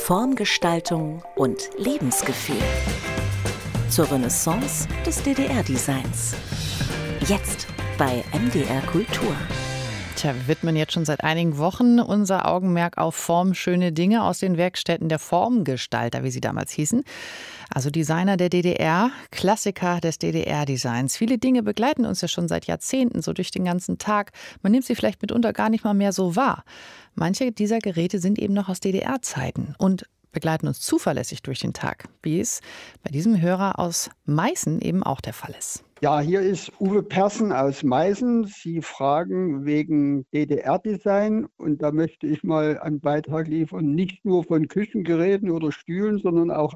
Formgestaltung und Lebensgefühl. Zur Renaissance des DDR-Designs. Jetzt bei MDR Kultur. Tja, wir widmen jetzt schon seit einigen Wochen unser Augenmerk auf formschöne Dinge aus den Werkstätten der Formgestalter, wie sie damals hießen. Also Designer der DDR, Klassiker des DDR-Designs. Viele Dinge begleiten uns ja schon seit Jahrzehnten, so durch den ganzen Tag. Man nimmt sie vielleicht mitunter gar nicht mal mehr so wahr. Manche dieser Geräte sind eben noch aus DDR-Zeiten und begleiten uns zuverlässig durch den Tag, wie es bei diesem Hörer aus Meißen eben auch der Fall ist. Ja, hier ist Uwe Persen aus Meißen. Sie fragen wegen DDR-Design und da möchte ich mal einen Beitrag liefern, nicht nur von Küchengeräten oder Stühlen, sondern auch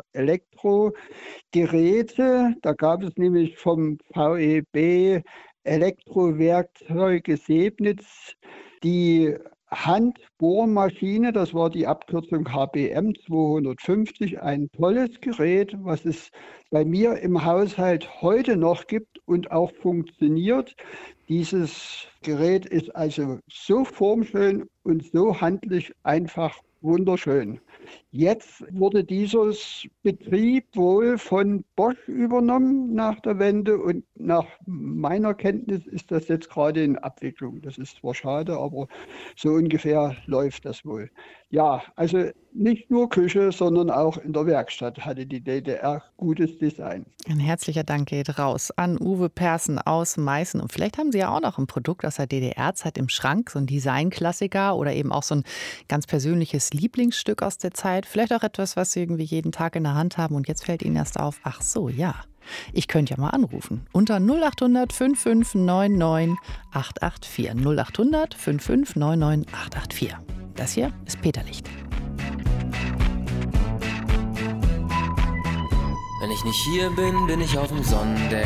Elektrogeräte. Da gab es nämlich vom VEB Elektrowerkzeuge Sebnitz die Handbohrmaschine, das war die Abkürzung HBM 250, ein tolles Gerät, was es bei mir im Haushalt heute noch gibt und auch funktioniert. Dieses Gerät ist also so formschön und so handlich einfach wunderschön. Jetzt wurde dieses Betrieb wohl von Bosch übernommen nach der Wende und nach meiner Kenntnis ist das jetzt gerade in Abwicklung. Das ist zwar schade, aber so ungefähr läuft das wohl. Ja, also nicht nur Küche, sondern auch in der Werkstatt hatte die DDR gutes Design. Ein herzlicher Dank geht raus an Uwe Persen aus Meißen. Und vielleicht haben Sie ja auch noch ein Produkt aus der DDR-Zeit im Schrank, so ein Designklassiker oder eben auch so ein ganz persönliches Lieblingsstück aus der Zeit. Vielleicht auch etwas, was Sie irgendwie jeden Tag in der Hand haben und jetzt fällt Ihnen erst auf, ach so, ja. Ich könnte ja mal anrufen. Unter 0800 5599 884. 0800 5599 884. Das hier ist Peterlicht. Wenn ich nicht hier bin, bin ich auf dem Sonnendeck.